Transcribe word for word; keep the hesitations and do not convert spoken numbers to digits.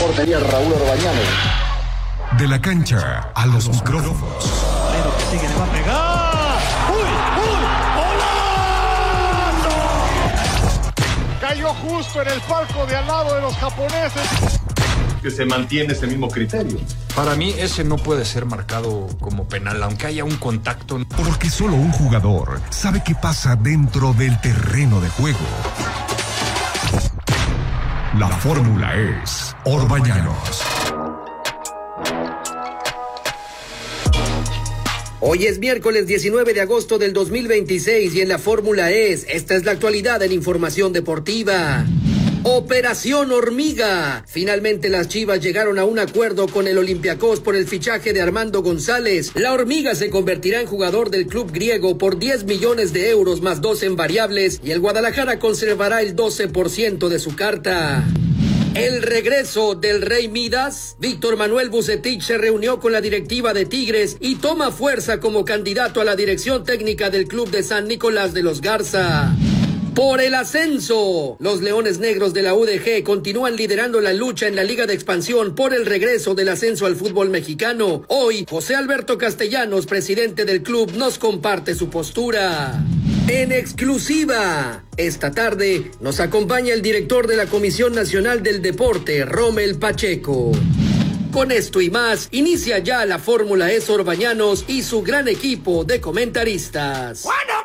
Portería Raúl Orbañanos. De la cancha a los micrófonos. Pero que sigue, le va a pegar. ¡Uy, uy! ¡Golazo! Cayó justo en el palco de al lado de los japoneses. Que se mantiene ese mismo criterio. Para mí ese no puede ser marcado como penal, aunque haya un contacto. Porque solo un jugador sabe qué pasa dentro del terreno de juego. La fórmula es Orbañanos. Hoy es miércoles diecinueve de agosto del dos mil veintiséis y en la Fórmula es, esta es la actualidad en información deportiva. Operación Hormiga. Finalmente las Chivas llegaron a un acuerdo con el Olympiacos por el fichaje de Armando González. La Hormiga se convertirá en jugador del club griego por diez millones de euros más dos en variables y el Guadalajara conservará el doce por ciento de su carta. El regreso del Rey Midas. Víctor Manuel Vucetich se reunió con la directiva de Tigres y toma fuerza como candidato a la dirección técnica del club de San Nicolás de los Garza. Por el ascenso, los Leones Negros de la U D G continúan liderando la lucha en la Liga de Expansión por el regreso del ascenso al fútbol mexicano. Hoy, José Alberto Castellanos, presidente del club, nos comparte su postura. En exclusiva, esta tarde nos acompaña el director de la Comisión Nacional del Deporte, Rommel Pacheco. Con esto y más, inicia ya la Fórmula E Orbañanos y su gran equipo de comentaristas. ¡Bueno!